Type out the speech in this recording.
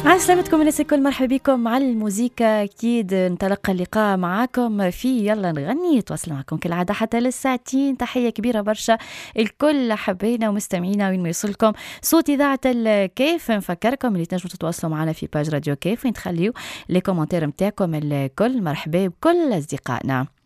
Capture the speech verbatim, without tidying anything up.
على سلامتكم الناس الكل، مرحبا بكم مع الموسيقى. أكيد نتلقى اللقاء معاكم في يلا نغني، تواصل معكم كالعادة حتى للساعتين. تحية كبيرة برشا الكل حبينا ومستمعينا وين ما يوصلكم صوت إذاعة الكيف. نفكركم اللي تنجموا تتواصلوا معنا في باج راديو كيف وين تخليوا لي كومنتير متاعكم الكل. مرحبا بكل أصدقائنا.